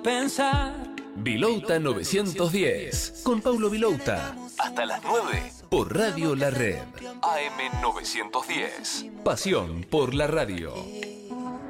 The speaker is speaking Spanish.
pensar. Vilouta 910, con Paulo Vilouta. Hasta las 9, por Radio La Red. AM 910. Pasión por la radio.